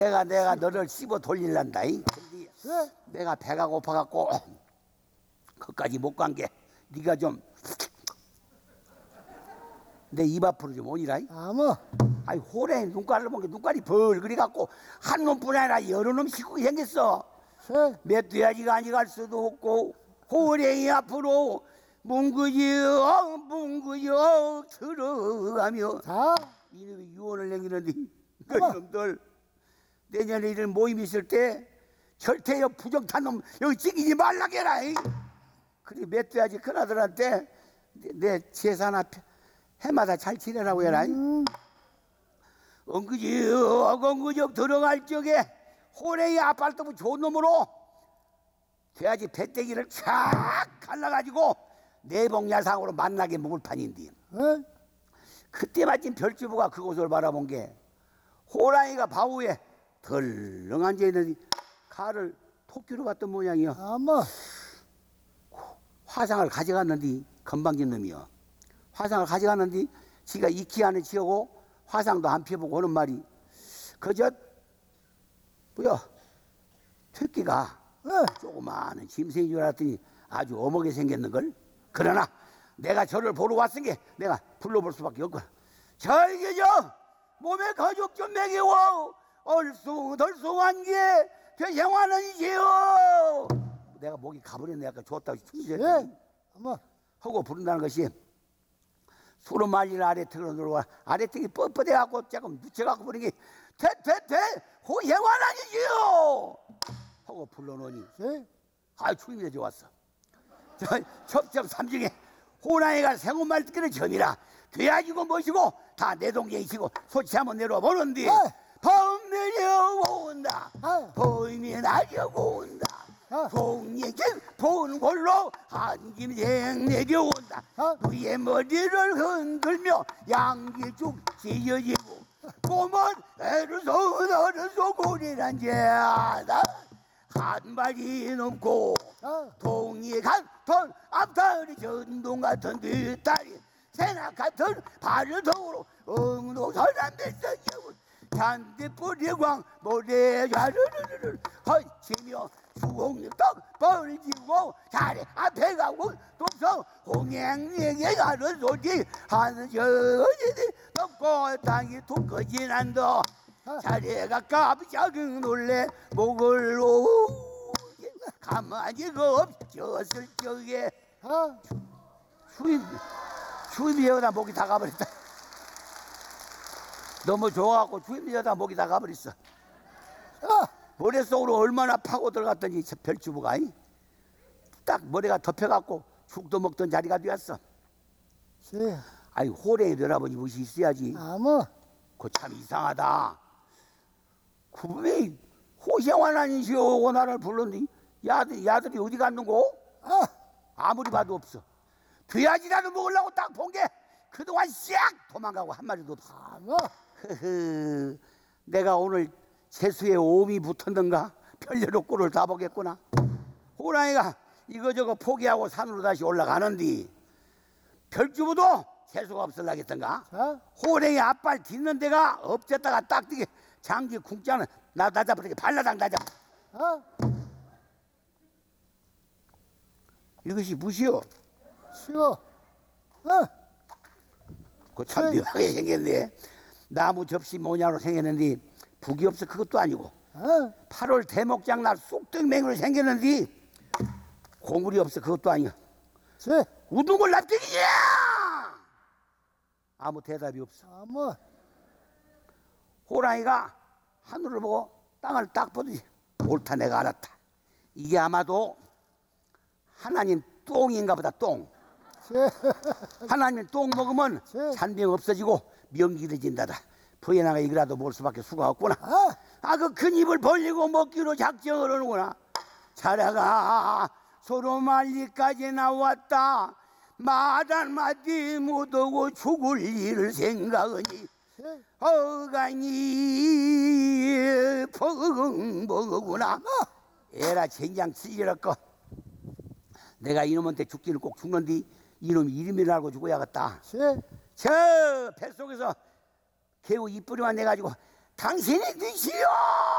내가 너를 씹어 돌릴란다. 근데 예? 내가 배가 고파갖고 거기까지 못 간 게 네가 좀 내 입 앞으로 좀 오니라. 아무. 아이 호랭이 눈깔을 보게 눈깔이 벌그리 갖고 한 놈뿐 아니라 여러 놈 씻고 생겼어. 예? 멧돼지가 아니 갈 수도 없고 호랭이 앞으로 뭉그적 들어가며 자. 이놈이 유언을 남기는데 그 이놈들 내년에 이런 모임 있을 때 절대 여 부정탄 놈 여기 찍이지 말라게 해라. 그리고 멧돼지 큰아들한테 내 제사나 해마다 잘 지내라고 해라. 엉그적 들어갈 적에 호랭이 아빠도 좋은 놈으로 돼지 배때기를 쫙 갈라가지고 내복야상으로 만나게 먹을 판인데 예? 그때 마침 별주부가 그곳을 바라본 게 호랑이가 바위에 덜렁 앉아있는 칼을 토끼로 갔던 모양이요. 아무. 화상을 가져갔는데 건방진 놈이요. 화상을 가져갔는데 지가 익히 안에 지어고 화상도 안 펴보고 하는 말이 그저 뭐야 토끼가 예? 조그마한 짐승인 줄 알았더니 아주 어먹게 생겼는걸. 그러나 내가 저를 보러 왔으니 내가 불러볼 수밖에 없구나. 저기저 몸에 가죽 좀 먹이고 얼숭덜숭한 게 되생하는지요. 내가 목이 가버렸네. 아까 좋다고 춤이랬더니 예? 아무. 하고 부른다는 것이 수로 말리는 아래턱으로 들어와 아래턱이 뻣뻣해갖고 조금 묻혀갖고 부르는 게 호생환아니지요 하고 불러놓으니 예? 아 춤이 좋았어. 첩첩 삼중에 호랑이가 생온말 듣기는 점이라 돼야지고 뭐시고 다 내 동생이시고 소치 한번 내려와 보는데 범 내려온다. 범이 내려온다. 동리길 본 걸로 한 김생 내려온다. 위에 머리를 흔들며 양기쭉 찢어지고 꼬문 에르소 고리란 자다. 한 발이 넘고 동이 같은 앞다리 전동 같은 뒷다리 새낙 같은 발을 더우로 엉덩사람 뱃속에 잔디뿌리광 모래 자르르르 헐치며 수공떡 벌지고 자리 앞에 가고 독성 홍행행에 가는 소리 하는 저지들 덮고 땅이 툭 거진한다. 자리가 깜짝 놀래 목을 오게 가만히가 없었을 적에 주임이 여다 목이 다 가버렸다. 너무 좋아갖고 주임이 여다 목이 다 가버렸어. 머릿속으로 얼마나 파고 들어갔더니 별주부가 딱 머리가 덮여갖고 죽도 먹던 자리가 되었어. 아이 호랭이 여러분이 무엇이 있어야지. 아무. 그 참 이상하다. 그분이 호생환 아니시오 나를 불렀니? 야들이 어디 갔는고? 아무리 봐도 없어. 돼지라도 먹으려고 딱 본 게 그동안 싹 도망가고 한 마리도 없어. 흐흐, 내가 오늘 재수에 오음이 붙었는가? 별여로 꼴을 다 보겠구나. 호랑이가 이거저거 포기하고 산으로 다시 올라가는디 별주부도 재수가 없을라겠던가? 호랭이 앞발 딛는 데가 엎졌다가 딱 뛰게 장기 쿵짜는 나 잡으니까 발라당 나잡. 이것이 무시오. 쉬워. 그참 묘하게 생겼네. 나무 접시 모양으로 생겼는데 북이 없어 그것도 아니고 8월 대목장 날 쑥떡맹으로 생겼는데 고물이 없어 그것도 아니야. 우등골 납득이야. 아무 대답이 없어. 아무. 호랑이가 하늘을 보고 땅을 딱 보더니 옳다 내가 알았다. 이게 아마도 하나님 똥인가 보다. 똥. 하나님 똥 먹으면 잔병 없어지고 명기해진다다. 부인아가 이거라도 먹을 수밖에 수가 없구나. 그 큰 입을 벌리고 먹기로 작정을 하는구나. 자라가 소로말리까지 나왔다. 말 한마디 못하고 죽을 일을 생각하니 어간이 펑버구나. 에라 젠장 찌질할 거. 내가 이놈한테 죽기는 꼭 죽는디 이놈이 이름이라 알고 죽어야겠다. 저 뱃속에서 개우 이뿌리만 내가지고 당신이 드시오